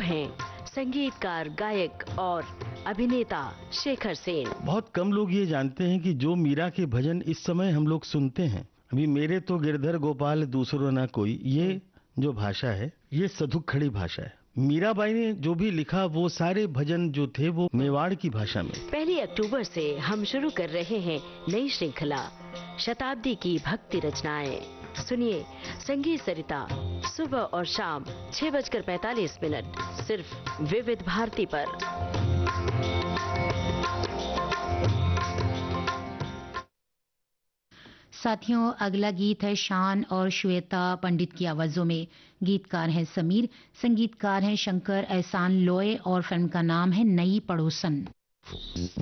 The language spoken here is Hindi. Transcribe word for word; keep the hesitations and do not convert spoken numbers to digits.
हैं संगीतकार, गायक और अभिनेता शेखर सेन। बहुत कम लोग ये जानते हैं कि जो मीरा के भजन इस समय हम लोग सुनते हैं, अभी मेरे तो गिरधर गोपाल दूसरो ना कोई, ये जो भाषा है ये सधुक खड़ी भाषा है। मीराबाई ने जो भी लिखा वो सारे भजन जो थे वो मेवाड़ की भाषा में। पहली अक्टूबर से हम शुरू कर रहे हैं नई श्रृंखला शताब्दी की भक्ति रचनाएं। सुनिए संगीत सरिता सुबह और शाम छह बजकर पैंतालीस मिनट सिर्फ विविध भारती पर। साथियों, अगला गीत है शान और श्वेता पंडित की आवाजों में। गीतकार हैं समीर, संगीतकार हैं शंकर एहसान लोय और फिल्म का नाम है नई पड़ोसन।